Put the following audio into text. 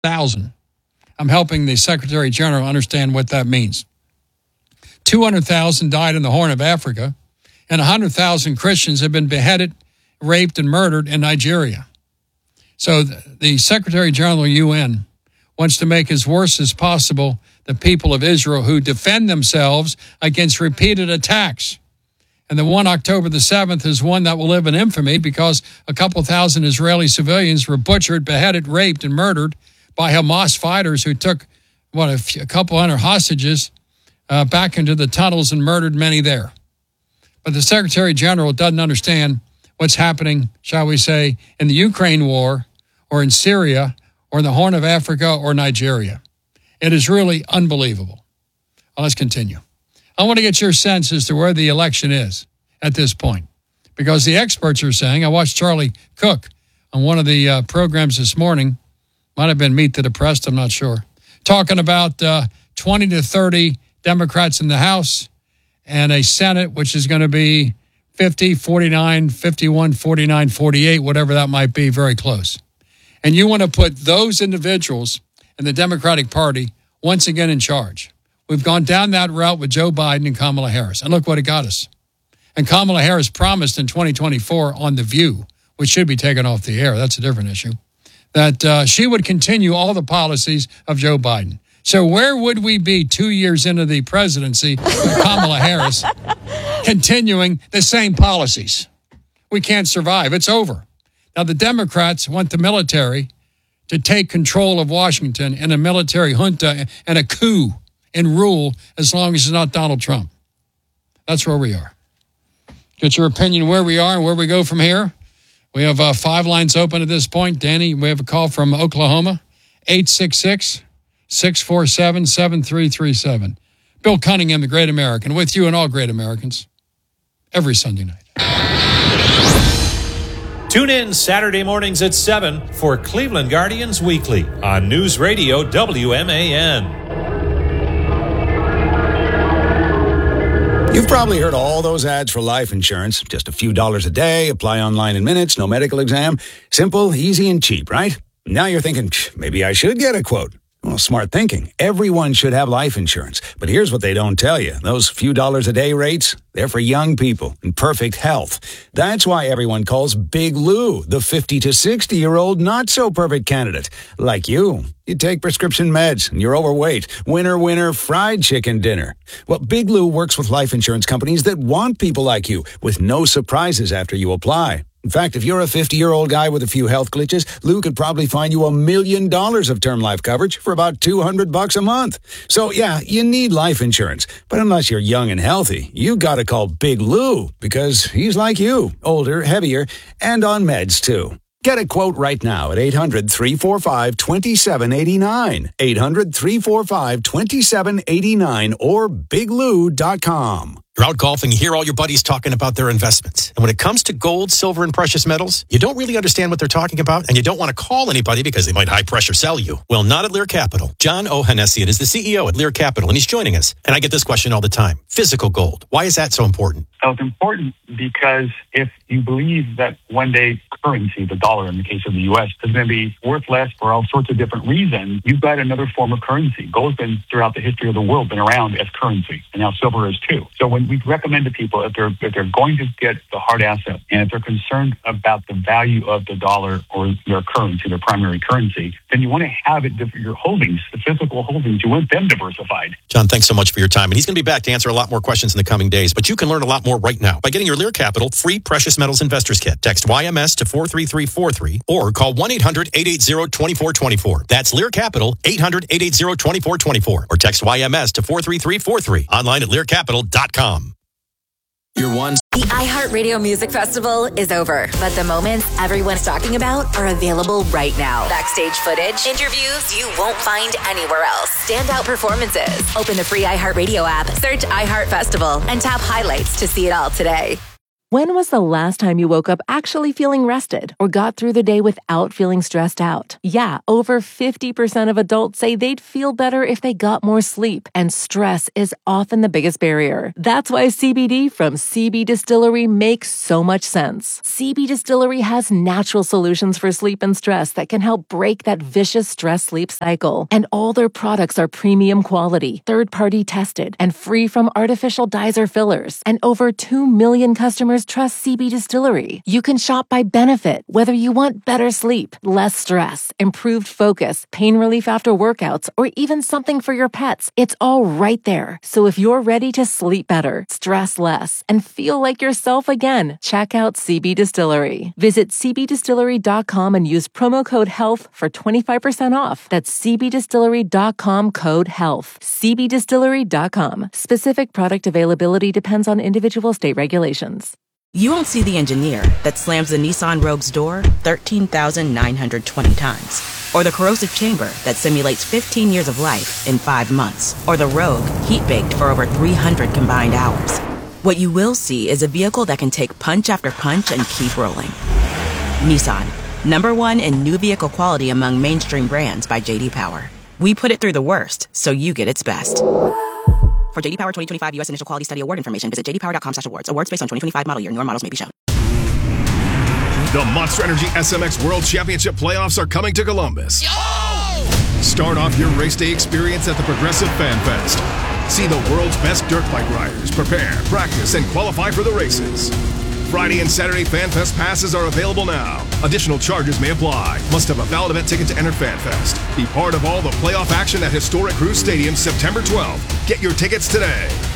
200,000. I'm helping the Secretary General understand what that means. 200,000 died in the Horn of Africa, and 100,000 Christians have been beheaded, raped, and murdered in Nigeria. So the Secretary General of the UN wants to make as worse as possible the people of Israel who defend themselves against repeated attacks. And the one October the 7th is one that will live in infamy because a couple thousand Israeli civilians were butchered, beheaded, raped, and murdered by Hamas fighters who took, a couple hundred hostages back into the tunnels and murdered many there. But the Secretary General doesn't understand what's happening, shall we say, in the Ukraine war or in Syria or in the Horn of Africa or Nigeria. It is really unbelievable. Well, let's continue. I want to get your sense as to where the election is at this point, because the experts are saying, I watched Charlie Cook on one of the programs this morning, might have been Meet the Depressed, I'm not sure, talking about 20 to 30 Democrats in the House and a Senate, which is going to be 50, 49, 51, 49, 48, whatever that might be, very close. And you want to put those individuals in the Democratic Party once again in charge. We've gone down that route with Joe Biden and Kamala Harris, and look what it got us. And Kamala Harris promised in 2024 on The View, which should be taken off the air, that's a different issue, that she would continue all the policies of Joe Biden. So where would we be 2 years into the presidency with Kamala Harris continuing the same policies? We can't survive. It's over. Now, the Democrats want the military to take control of Washington and a military junta and a coup and rule as long as it's not Donald Trump. That's where we are. Get your opinion where we are and where we go from here. We have 5 lines open at this point. Danny, we have a call from Oklahoma, 866-647-7337. Bill Cunningham, the Great American, with you and all great Americans every Sunday night. Tune in Saturday mornings at 7 for Cleveland Guardians Weekly on News Radio WMAN. You've probably heard all those ads for life insurance. Just a few dollars a day, apply online in minutes, no medical exam. Simple, easy, and cheap, right? Now you're thinking, maybe I should get a quote. Well, smart thinking. Everyone should have life insurance. But here's what they don't tell you. Those few dollars a day rates, they're for young people in perfect health. That's why everyone calls Big Lou the 50 to 60-year-old not-so-perfect candidate. Like you. You take prescription meds and you're overweight. Winner, fried chicken dinner. Well, Big Lou works with life insurance companies that want people like you with no surprises after you apply. In fact, if you're a 50-year-old guy with a few health glitches, Lou could probably find you $1 million of term life coverage for about $200 a month. So, yeah, you need life insurance. But unless you're young and healthy, you gotta call Big Lou because he's like you, older, heavier, and on meds, too. Get a quote right now at 800-345-2789. 800-345-2789 or biglou.com. You're out golfing, you hear all your buddies talking about their investments. And when it comes to gold, silver, and precious metals, you don't really understand what they're talking about, and you don't want to call anybody because they might high-pressure sell you. Well, not at Lear Capital. John Ohanessian is the CEO at Lear Capital, and he's joining us. And I get this question all the time. Physical gold. Why is that so important? So it's important because if you believe that one day currency, the dollar in the case of the U.S., is going to be worth less for all sorts of different reasons, you've got another form of currency. Gold's been, throughout the history of the world, been around as currency, and now silver is too. So when we recommend to people, if they're going to get the hard asset, and if they're concerned about the value of the dollar or their currency, their primary currency, then you want to have it, your holdings, the physical holdings, you want them diversified. John, thanks so much for your time. And he's going to be back to answer a lot more questions in the coming days. But you can learn a lot more right now by getting your Lear Capital free Precious Metals Investors Kit. Text YMS to 43343 or call 1-800-880-2424. That's Lear Capital, 800-880-2424. Or text YMS to 43343. Online at learcapital.com. The iHeartRadio Music Festival is over, but the moments everyone's talking about are available right now. Backstage footage, interviews you won't find anywhere else, standout performances. Open the free iHeartRadio app, search iHeart Festival, and tap highlights to see it all today. When was the last time you woke up actually feeling rested or got through the day without feeling stressed out? Yeah, over 50% of adults say they'd feel better if they got more sleep, and stress is often the biggest barrier. That's why CBD from CB Distillery makes so much sense. CB Distillery has natural solutions for sleep and stress that can help break that vicious stress-sleep cycle. And all their products are premium quality, third-party tested, and free from artificial dyes or fillers. And over 2 million customers trust CB Distillery. You can shop by benefit, whether you want better sleep, less stress, improved focus, pain relief after workouts, or even something for your pets. It's all right there. So if you're ready to sleep better, stress less, and feel like yourself again, check out CB Distillery. Visit cbdistillery.com and use promo code HEALTH for 25% off. That's cbdistillery.com, code HEALTH. cbdistillery.com. Specific product availability depends on individual state regulations. You won't see the engineer that slams the Nissan Rogue's door 13,920 times. Or the corrosive chamber that simulates 15 years of life in 5 months. Or the Rogue heat-baked for over 300 combined hours. What you will see is a vehicle that can take punch after punch and keep rolling. Nissan, #1 in new vehicle quality among mainstream brands by J.D. Power. We put it through the worst, so you get its best. For J.D. Power 2025 U.S. Initial Quality Study Award information, visit jdpower.com/awards. Awards based on 2025 model year. Newer models may be shown. The Monster Energy SMX World Championship playoffs are coming to Columbus. Start off your race day experience at the Progressive Fan Fest. See the world's best dirt bike riders prepare, practice, and qualify for the races. Friday and Saturday Fan Fest passes are available now. Additional charges may apply. Must have a valid event ticket to enter Fan Fest. Be part of all the playoff action at historic Cruise Stadium September 12th. Get your tickets today.